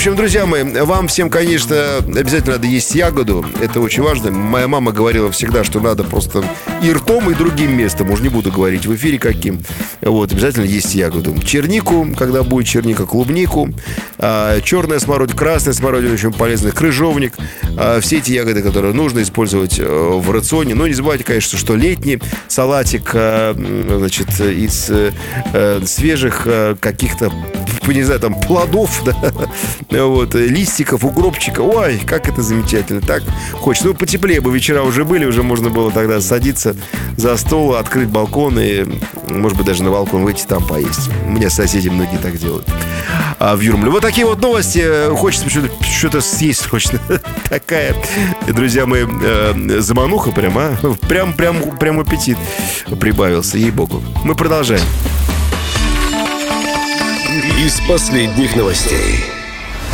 общем, друзья мои, вам всем, конечно, обязательно надо есть ягоду. Это очень важно. Моя мама говорила всегда, что надо просто и ртом, и другим местом. Уж не буду говорить в эфире каким. Вот, обязательно есть ягоду. Чернику, когда будет черника, клубнику, черная смородина, красная смородина, очень полезный, крыжовник. Все эти ягоды, которые нужно использовать в рационе. Но не забывайте, конечно, что летний салатик, значит, из свежих каких-то, не знаю, там, плодов, да, вот, листиков, укропчика. Ой, как это замечательно. Так хочется. Ну, потеплее бы вечера уже были, уже можно было тогда садиться за стол, открыть балкон и, может быть, даже на балкон выйти, там поесть. У меня соседи многие так делают. В Юрмале. Вот такие вот новости. Хочется что-то съесть срочно. Такая, друзья мои, замануха прямо. Прям аппетит прибавился, ей-богу. Мы продолжаем. Из последних новостей.